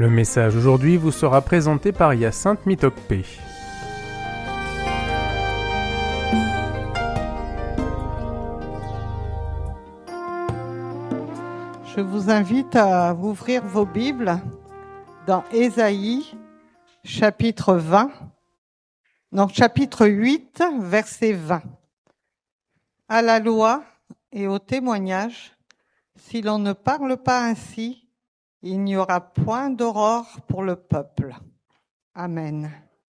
Le message aujourd'hui vous sera présenté par Hyacinthe Mitokpe. Je vous invite à ouvrir vos Bibles dans Ésaïe, chapitre 20, donc chapitre 8, verset 20. À la loi et au témoignage, si l'on ne parle pas ainsi, il n'y aura point d'aurore pour le peuple. Amen.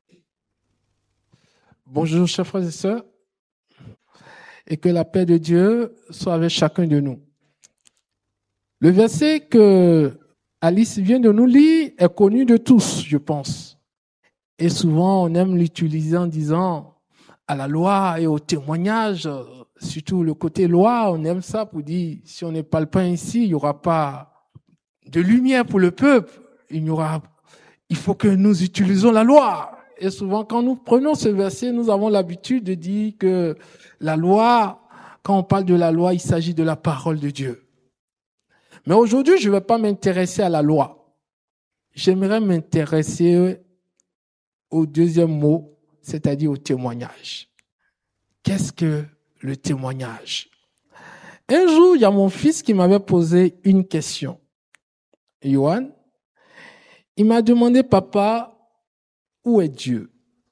Bonjour, chers frères et sœurs, et que la paix de Dieu soit avec chacun de nous. Le verset que Alice vient de nous lire est connu de tous, je pense. Et souvent, on aime l'utiliser en disant à la loi et au témoignage, surtout le côté loi, on aime ça pour dire si on ne parle pas ainsi, il n'y aura pas de lumière pour le peuple. Il faut que nous utilisons la loi. Et souvent, quand nous prenons ce verset, nous avons l'habitude de dire que la loi, quand on parle de la loi, il s'agit de la parole de Dieu. Mais aujourd'hui, je ne vais pas m'intéresser à la loi. J'aimerais m'intéresser au deuxième mot, c'est-à-dire au témoignage. Qu'est-ce que le témoignage? Un jour, il y a mon fils qui m'avait posé une question. Johan, il m'a demandé, papa, où est Dieu?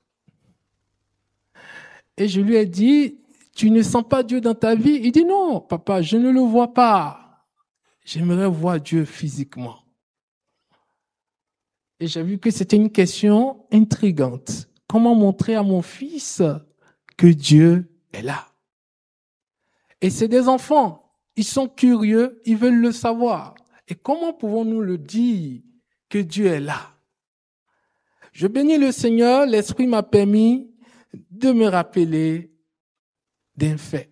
Et je lui ai dit, tu ne sens pas Dieu dans ta vie? Il dit, non, papa, je ne le vois pas. J'aimerais voir Dieu physiquement. Et j'ai vu que c'était une question intrigante. Comment montrer à mon fils que Dieu est là? Et c'est des enfants. Ils sont curieux, ils veulent le savoir. Et comment pouvons-nous le dire que Dieu est là? Je bénis le Seigneur, l'Esprit m'a permis de me rappeler d'un fait.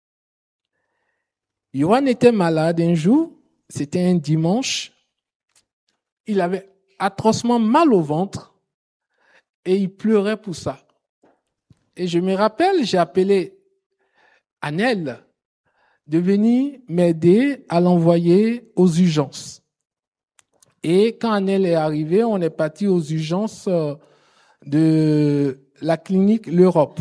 Johan était malade un jour, c'était un dimanche. Il avait atrocement mal au ventre et il pleurait pour ça. Et je me rappelle, j'ai appelé Annelle de venir m'aider à l'envoyer aux urgences. Et quand Annelle est arrivée, on est parti aux urgences de la clinique L'Europe.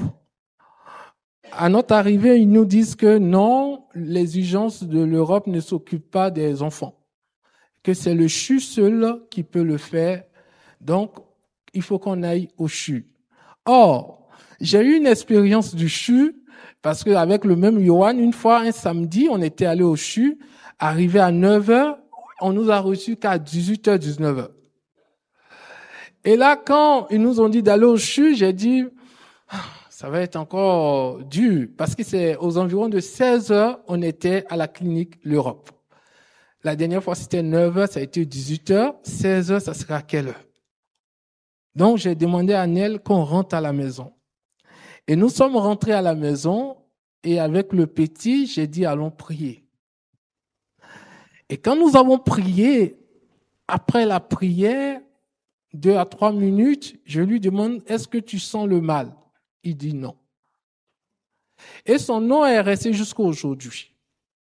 À notre arrivée, ils nous disent que non, les urgences de l'Europe ne s'occupent pas des enfants, que c'est le CHU seul qui peut le faire. Donc, il faut qu'on aille au CHU. Or, j'ai eu une expérience du CHU parce qu'avec le même Johan, une fois, un samedi, on était allé au CHU, arrivé à 9h, on nous a reçus qu'à 18h, 19h. Et là, quand ils nous ont dit d'aller au CHU, j'ai dit, ça va être encore dur, parce que c'est aux environs de 16h, on était à la clinique L'Europe. La dernière fois, c'était 9h, ça a été 18h, 16h, ça sera à quelle heure? Donc, j'ai demandé à Annelle qu'on rentre à la maison. Et nous sommes rentrés à la maison, et avec le petit, j'ai dit, allons prier. Et quand nous avons prié, après la prière, 2 à 3 minutes, je lui demande, est-ce que tu sens le mal? Il dit non. Et son nom est resté jusqu'à aujourd'hui.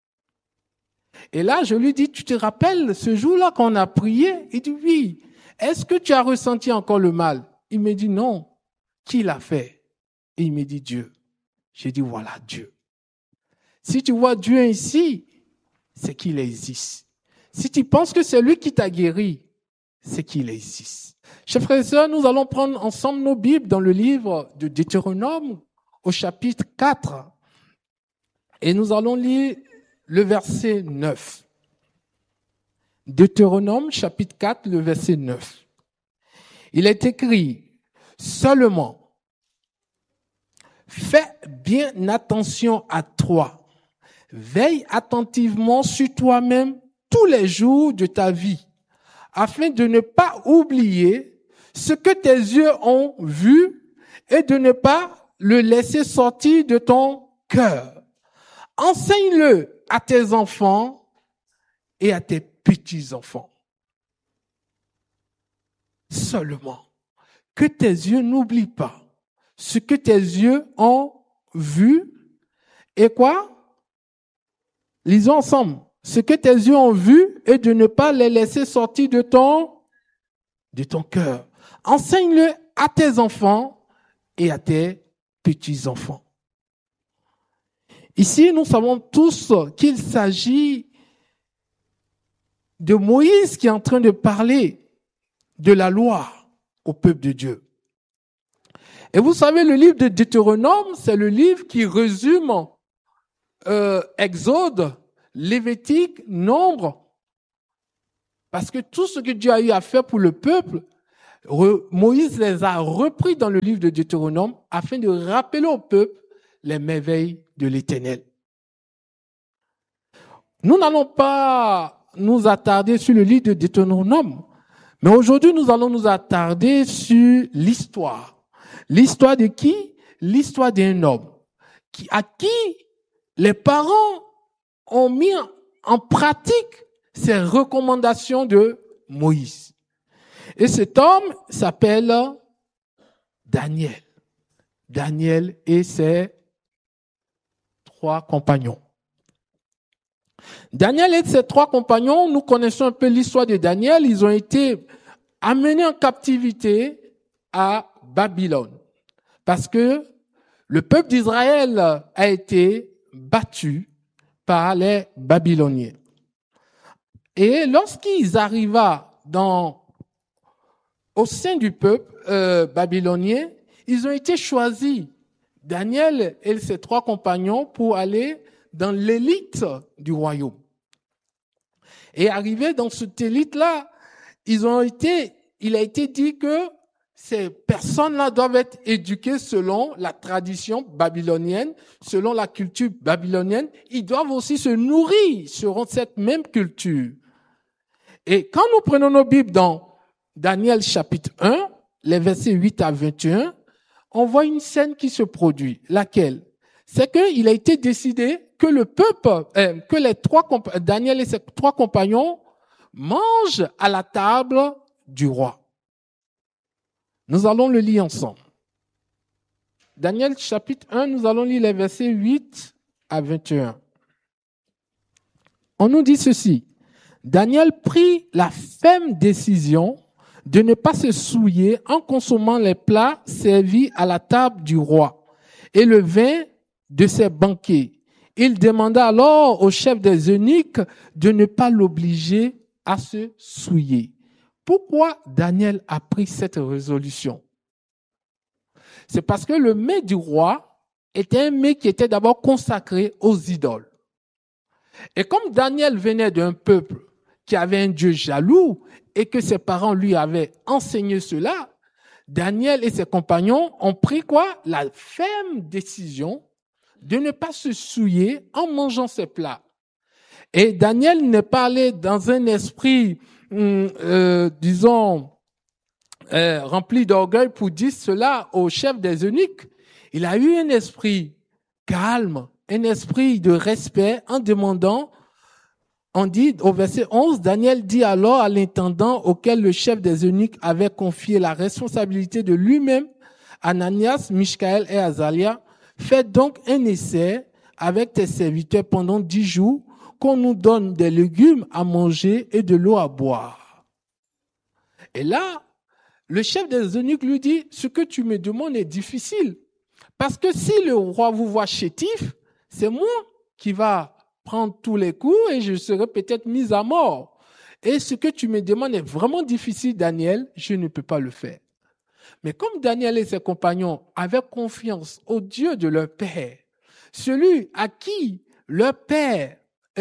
Et là, je lui dis, tu te rappelles ce jour-là qu'on a prié? Il dit oui. Est-ce que tu as ressenti encore le mal? Il me dit non. Qui l'a fait? Et il me dit Dieu. J'ai dit voilà Dieu. Si tu vois Dieu ici, c'est qu'il existe. Si tu penses que c'est lui qui t'a guéri, c'est qu'il existe. Chers frères et sœurs, nous allons prendre ensemble nos Bibles dans le livre de Deutéronome au chapitre 4 et nous allons lire le verset 9. Deutéronome chapitre 4, le verset 9. Il est écrit, seulement, fais bien attention à toi, veille attentivement sur toi-même tous les jours de ta vie, afin de ne pas oublier ce que tes yeux ont vu et de ne pas le laisser sortir de ton cœur. Enseigne-le à tes enfants et à tes petits-enfants. Seulement, que tes yeux n'oublient pas ce que tes yeux ont vu et quoi? Lisons ensemble. Ce que tes yeux ont vu et de ne pas les laisser sortir de ton de ton cœur. Enseigne-le à tes enfants et à tes petits-enfants. Ici, nous savons tous qu'il s'agit de Moïse qui est en train de parler de la loi au peuple de Dieu. Et vous savez, le livre de Deutéronome, c'est le livre qui résume Exode, Lévitique, Nombre. Parce que tout ce que Dieu a eu à faire pour le peuple, Moïse les a repris dans le livre de Deutéronome afin de rappeler au peuple les merveilles de l'Éternel. Nous n'allons pas nous attarder sur le livre de Deutéronome, mais aujourd'hui nous allons nous attarder sur l'histoire. L'histoire de qui? L'histoire d'un homme à qui les parents ont mis en pratique ces recommandations de Moïse. Et cet homme s'appelle Daniel. Daniel et ses 3 compagnons. Daniel et ses 3 compagnons, nous connaissons un peu l'histoire de Daniel. Ils ont été amenés en captivité à Babylone. Parce que le peuple d'Israël a été battu par les Babyloniens. Et lorsqu'ils arriva au sein du peuple babylonien, ils ont été choisis, Daniel et ses 3 compagnons, pour aller dans l'élite du royaume. Et arrivés dans cette élite-là, il a été dit que ces personnes-là doivent être éduquées selon la tradition babylonienne, selon la culture babylonienne. Ils doivent aussi se nourrir selon cette même culture. Et quand nous prenons nos Bibles dans Daniel chapitre 1, les versets 8 à 21, on voit une scène qui se produit. Laquelle? C'est qu'il a été décidé que le peuple, Daniel et ses 3 compagnons mangent à la table du roi. Nous allons le lire ensemble. Daniel chapitre 1, nous allons lire les versets 8 à 21. On nous dit ceci. Daniel prit la ferme décision de ne pas se souiller en consommant les plats servis à la table du roi et le vin de ses banquets. Il demanda alors au chef des eunuques de ne pas l'obliger à se souiller. Pourquoi Daniel a pris cette résolution? C'est parce que le mets du roi était un mets qui était d'abord consacré aux idoles. Et comme Daniel venait d'un peuple qui avait un Dieu jaloux et que ses parents lui avaient enseigné cela, Daniel et ses compagnons ont pris quoi? La ferme décision de ne pas se souiller en mangeant ces plats. Et Daniel n'est pas allé dans un esprit rempli d'orgueil pour dire cela au chef des eunuques. Il a eu un esprit calme, un esprit de respect en demandant, on dit au verset 11, Daniel dit alors à l'intendant auquel le chef des eunuques avait confié la responsabilité de lui-même, Ananias, Michaël et Azalia, faites donc un essai avec tes serviteurs pendant 10 jours, qu'on nous donne des légumes à manger et de l'eau à boire. Et là, le chef des eunuques lui dit, ce que tu me demandes est difficile. Parce que si le roi vous voit chétif, c'est moi qui va prendre tous les coups et je serai peut-être mis à mort. Et ce que tu me demandes est vraiment difficile, Daniel, je ne peux pas le faire. Mais comme Daniel et ses compagnons avaient confiance au Dieu de leur père, celui à qui leur père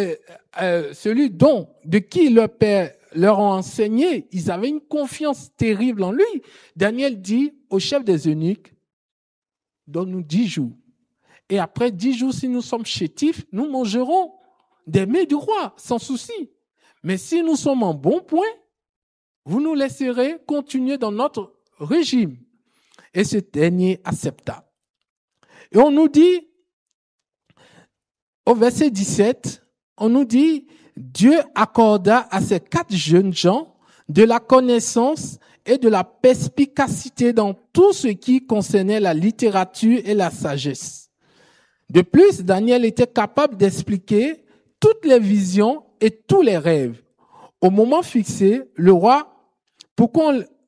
de qui leur père leur ont enseigné, ils avaient une confiance terrible en lui. Daniel dit au chef des eunuques, donne-nous 10 jours. Et après 10 jours, si nous sommes chétifs, nous mangerons des mets du roi, sans souci. Mais si nous sommes en bon point, vous nous laisserez continuer dans notre régime. Et ce dernier accepta. Et on nous dit, au verset 17, on nous dit, Dieu accorda à ces 4 jeunes gens de la connaissance et de la perspicacité dans tout ce qui concernait la littérature et la sagesse. De plus, Daniel était capable d'expliquer toutes les visions et tous les rêves. Au moment fixé, le roi, pour qu'on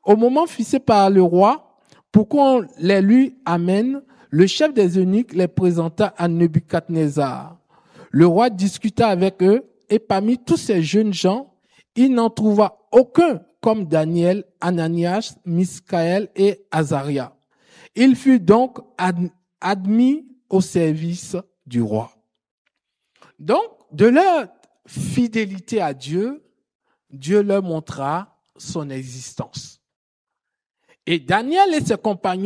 au moment fixé par le roi, pour qu'on les lui amène, le chef des eunuques les présenta à Nebuchadnezzar. Le roi discuta avec eux, et parmi tous ces jeunes gens, il n'en trouva aucun comme Daniel, Ananias, Misaël et Azaria. Il fut donc admis au service du roi. Donc, de leur fidélité à Dieu, Dieu leur montra son existence. Et Daniel et ses compagnons